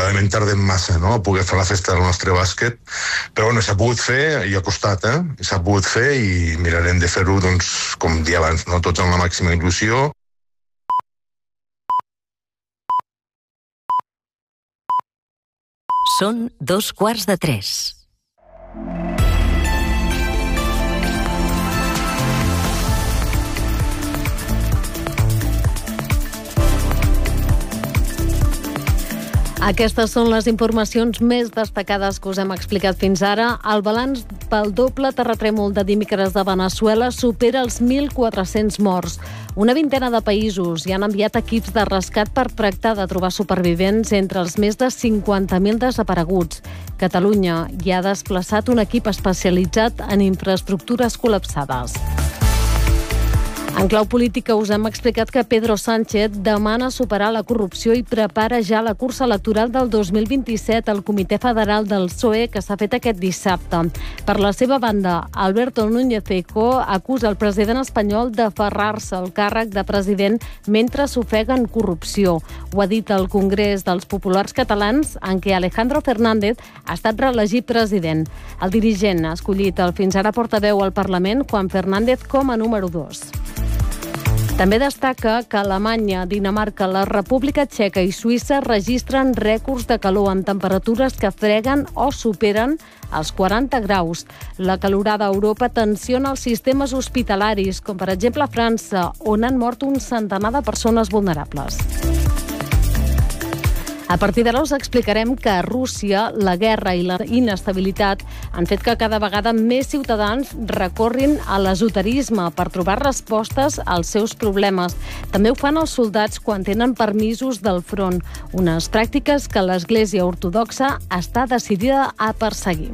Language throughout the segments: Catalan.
malauradament tardem massa, no?, a poder fer la festa del nostre bàsquet, però bueno, s'ha pogut fer i ha costat, s'ha pogut fer i mirarem de fer-ho, doncs, com dia abans, no?, tots amb la màxima il·lusió. Són 2:15. Aquestes són les informacions més destacades que us hem explicat fins ara. El balanç pel doble terratrèmol de dimecres de Veneçuela supera els 1.400 morts. Una vintena de països hi han enviat equips de rescat per tractar de trobar supervivents entre els més de 50.000 desapareguts. Catalunya hi ha desplaçat un equip especialitzat en infraestructures col·lapsades. En clau política us hem explicat que Pedro Sánchez demana superar la corrupció i prepara ja la cursa electoral del 2027 al Comitè Federal del PSOE, que s'ha fet aquest dissabte. Per la seva banda, Alberto Núñez Feijóo acusa el president espanyol d'aferrar-se al càrrec de president mentre s'ofega en corrupció. Ho ha dit al Congrés dels Populars Catalans, en què Alejandro Fernández ha estat reelegit president. El dirigent ha escollit el fins ara portaveu al Parlament, Juan Fernández, com a número 2. També destaca que Alemanya, Dinamarca, la República Txeca i Suïssa registren rècords de calor amb temperatures que freguen o superen els 40 graus. La calorada a Europa tensiona els sistemes hospitalaris, com per exemple a França, on han mort un centenar de persones vulnerables. A partir d'ara us explicarem que a Rússia la guerra i la inestabilitat han fet que cada vegada més ciutadans recorrin a l'esoterisme per trobar respostes als seus problemes. També ho fan els soldats quan tenen permisos del front, unes pràctiques que l'Església Ortodoxa està decidida a perseguir.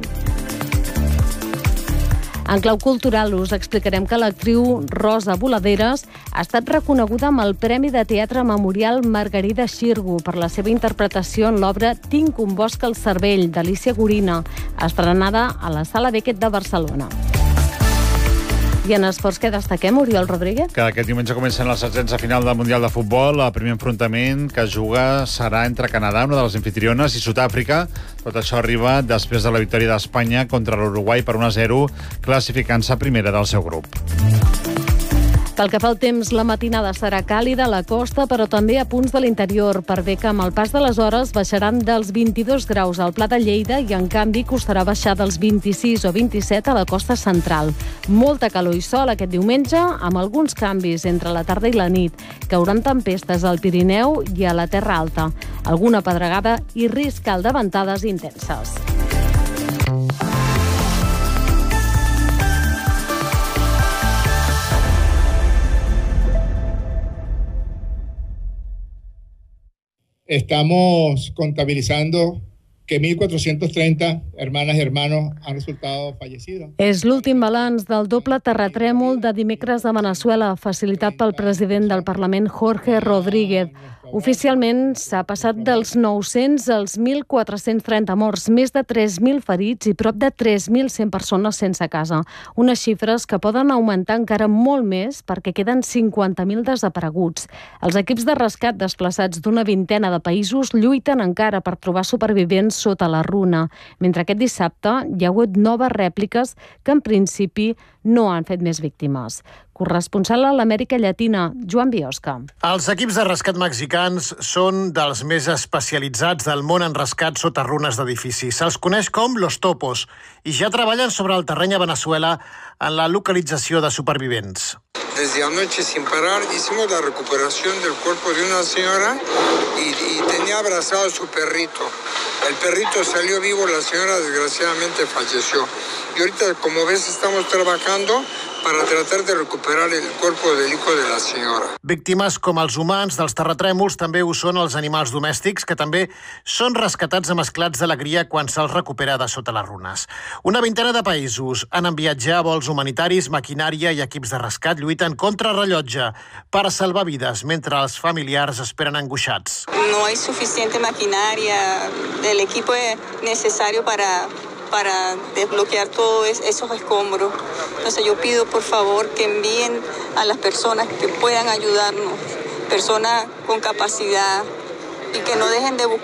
En clau cultural us explicarem que l'actriu Rosa Boladeres ha estat reconeguda amb el Premi de Teatre Memorial Margarida Xirgu per la seva interpretació en l'obra Tinc un bosc al cervell, d'Alícia Gorina, estrenada a la Sala Beckett de Barcelona. I en esports, què destaquem, Oriol Rodríguez? Que aquest diumenge comencen les setzents de final del Mundial de Futbol. El primer enfrontament que es juga serà entre Canadà, una de les anfitriones, i Sud-àfrica. Tot això arriba després de la victòria d'Espanya contra l'Uruguai per 1-0, classificant-se primera del seu grup. Pel que fa al temps, la matinada serà càlida a la costa, però també a punts de l'interior, per bé que amb el pas de les hores baixaran dels 22 graus al Pla de Lleida i, en canvi, costarà baixar dels 26 o 27 a la costa central. Molta calor i sol aquest diumenge, amb alguns canvis entre la tarda i la nit. Cauran tempestes al Pirineu i a la Terra Alta. Alguna pedregada i risc alt de ventades intenses. Estamos contabilizando que 1.430 hermanas y hermanos han resultado fallecidos. És l'últim balanç del doble terratrèmol de dimecres de Veneçuela, facilitat pel president del Parlament, Jorge Rodríguez. Oficialment s'ha passat dels 900 als 1.430 morts, més de 3.000 ferits i prop de 3.100 persones sense casa. Unes xifres que poden augmentar encara molt més perquè queden 50.000 desapareguts. Els equips de rescat desplaçats d'una vintena de països lluiten encara per trobar supervivents sota la runa, mentre aquest dissabte hi ha hagut noves rèpliques que en principi no han fet més víctimes. Corresponsal a l'Amèrica Llatina, Joan Biosca. Els equips de rescat mexicans són dels més especialitzats del món en rescat sota runes d'edificis. Se'ls coneix com Los Topos i ja treballen sobre el terreny a Veneçuela en la localització de supervivents. Desde anoche sin parar hicimos la recuperación del cuerpo de una señora y tenía abrazado a su perrito. El perrito salió vivo, la señora desgraciadamente falleció. Y ahorita, como ves, estamos trabajando para tratar de recuperar el cuerpo del hijo de la señora. Víctimes com els humans dels terratrèmols també ho són els animals domèstics, que també són rescatats amb esclats d'alegria quan se'ls recupera de sota les runes. Una vintena de països han enviat ja vols humanitaris, maquinària i equips de rescat lluiten contra rellotge per salvar vides mentre els familiars esperen angoixats. No hay suficiente maquinaria, el equipo necesario para desbloquear todos esos escombros. Entonces yo pido por favor que envíen a las personas que puedan ayudarnos, personas con capacidad, y que no dejen de buscar